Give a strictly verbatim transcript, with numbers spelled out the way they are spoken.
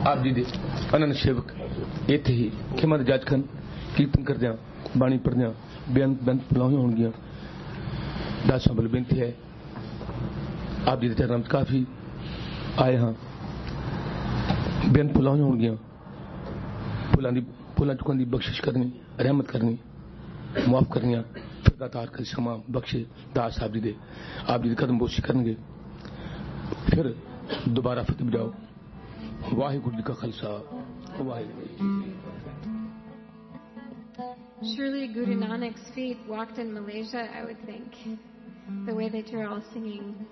आप जी दे अनंत सेवक इत्थे ही खिमा दे जज खन कीर्तन करदियां बाणी पढ़दियां बेअंत बेअंत बुलाइयां होणगियां। दासां बल बेनती है आप जी दे चरणों में काफी आए हाँ बेअंत बुलाइयां होणगियां फुलां दी फुलां चुकन दी बख्शिश करनी रहमत करनी मुआफ करनियां फिर दातार कर क्षमा बख्शे दास आप जी दे आप जी दे कदम बोशी करनगे फिर दोबारा फतेह बजाओ। वाहिगुरू जी का Khalsa Waheguru. Surely Guru Nanak's feet walked in Malaysia, I would think, the way that you're all singing.